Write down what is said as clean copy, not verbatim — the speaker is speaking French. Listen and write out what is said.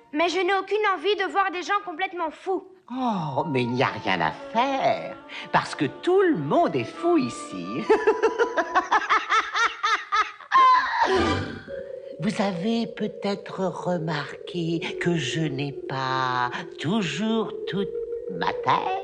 Mais je n'ai aucune envie de voir des gens complètement fous. Oh, mais il n'y a rien à faire, parce que tout le monde est fou ici. Vous avez peut-être remarqué que je n'ai pas toujours toute ma tête.